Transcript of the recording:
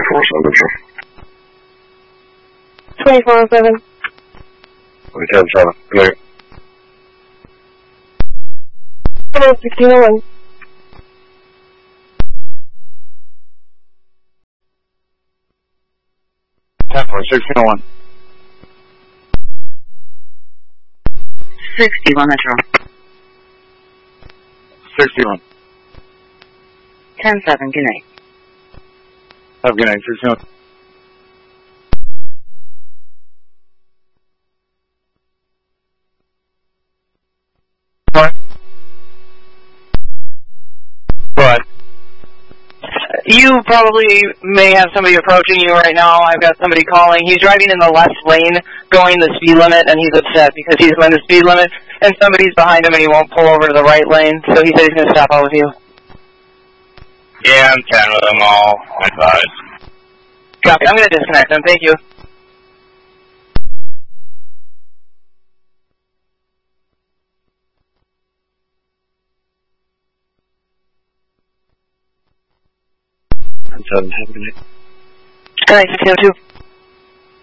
2407. 10-7. Good night. 1601. 10-4, 1601. 61 Metro. 61. 10-7, good night. Have a good night, 61. What? You probably may have somebody approaching you right now. I've got somebody calling. He's driving in the left lane, going the speed limit, and he's upset because he's going the speed limit, and somebody's behind him and he won't pull over to the right lane, so he said he's going to stop out with you. Yeah, I'm 10 with them all. I thought. Copy. I'm going to disconnect him. Thank you. I'm 7. Have a good night. Good night, 1602.